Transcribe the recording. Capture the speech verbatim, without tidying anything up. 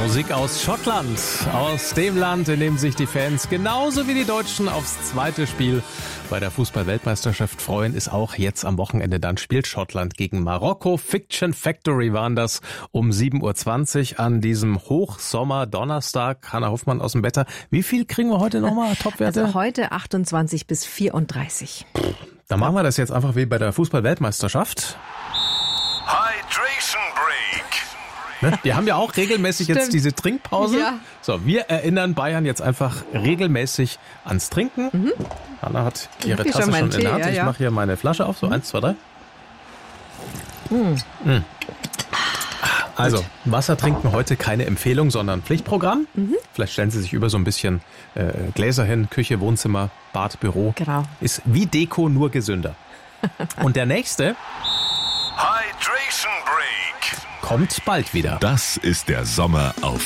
Musik aus Schottland, aus dem Land, in dem sich die Fans genauso wie die Deutschen aufs zweite Spiel bei der Fußball-Weltmeisterschaft freuen, ist auch jetzt am Wochenende. Dann spielt Schottland gegen Marokko. Fiction Factory waren das um sieben Uhr zwanzig an diesem Hochsommer-Donnerstag. Hanna Hoffmann aus dem Wetter. Wie viel kriegen wir heute nochmal Topwerte? Also heute achtundzwanzig bis vierunddreißig. Dann machen wir das jetzt einfach wie bei der Fußball-Weltmeisterschaft. Hydration Break. Ne? Die haben ja auch regelmäßig Stimmt. jetzt diese Trinkpause. Ja. So, wir erinnern Bayern jetzt einfach regelmäßig ans Trinken. Mhm. Hanna hat ihre Hier Tasse schon schon, meinen in der Tee, Hand. ja, Ich ja. mache hier meine Flasche auf. So, Mhm. eins, zwei, drei. Mhm. Mhm. Also, Wasser trinken heute keine Empfehlung, sondern Pflichtprogramm. Mhm. Vielleicht stellen Sie sich über so ein bisschen äh, Gläser hin, Küche, Wohnzimmer, Bad, Büro. Genau. Ist wie Deko, nur gesünder. Und der nächste Hydration Break. kommt bald wieder. Das ist der Sommer auf